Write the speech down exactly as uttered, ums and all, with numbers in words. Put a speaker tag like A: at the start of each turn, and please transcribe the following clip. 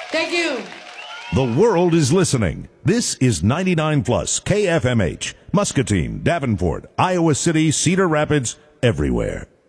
A: Thank you.
B: The world is listening. This is ninety-nine plus K F M H, Muscatine, Davenport, Iowa City, Cedar Rapids, everywhere.